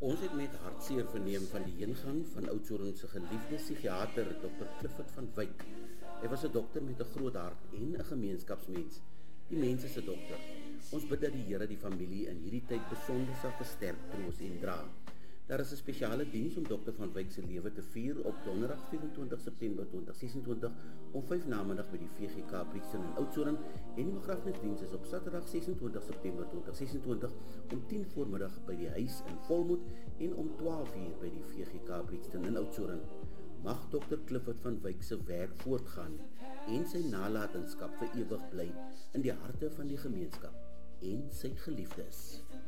Ons het met hartseer verneem van die heengang van Oudtshoorn se geliefde psigiater Dr. Clifford van Wyk. Hy was 'n dokter met 'n groot hart en 'n gemeenskapsmens. Die mens is 'n dokter. Ons bid dat die Here die familie in hierdie tyd besonder sal versterk, troos en dra. Daar is 'n spesiale diens om Dr. van Wyk se lewe te vier op Donderdag 24 September 2026 om 5 namiddag by die VGK Brixton in Oudtshoorn en die begrafnisdiens is op Saterdag 26 September 2026 om 10 voormiddag by die huis in Volmoed en om 12 uur by die VGK Brixton in Oudtshoorn. Mag Dr. Clifford van Wyk se werk voortgaan en sy nalatenskap vir ewig bly in die harte van die gemeenskap en sy geliefdes.